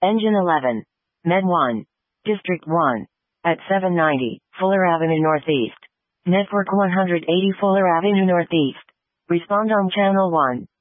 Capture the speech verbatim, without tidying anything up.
Engine eleven. Med one. District one. At seven ninety, Fuller Avenue Northeast. Network one hundred eighty Fuller Avenue Northeast. Respond on Channel one.